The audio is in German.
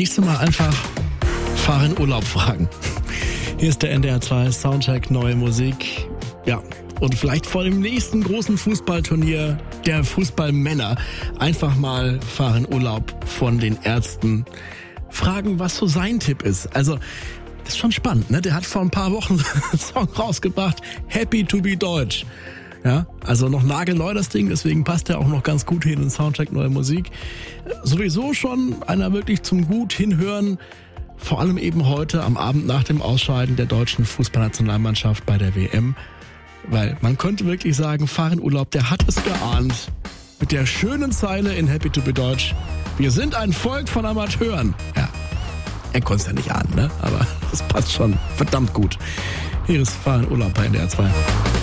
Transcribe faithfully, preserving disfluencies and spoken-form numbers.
nächste Mal einfach fahr in Urlaub fragen. Hier ist der N D R zwei Soundcheck, neue Musik. Ja, und vielleicht vor dem nächsten großen Fußballturnier der Fußballmänner einfach mal fahr in Urlaub von den Ärzten fragen, was so sein Tipp ist. Also, das ist schon spannend, ne? Der hat vor ein paar Wochen einen Song rausgebracht, Happy to be Deutsch. Ja, also noch nagelneu das Ding, deswegen passt der auch noch ganz gut hin in den Soundcheck, neue Musik. Sowieso schon einer wirklich zum gut hinhören, vor allem eben heute am Abend nach dem Ausscheiden der deutschen Fußballnationalmannschaft bei der W M. Weil man könnte wirklich sagen, fahr in Urlaub, der hat es geahnt. Mit der schönen Zeile in Happy to be Deutsch. Wir sind ein Volk von Amateuren. Ja, er konnte es ja nicht ahnen, ne? Aber das passt schon verdammt gut. Hier ist Fahr in Urlaub bei N D R zwei.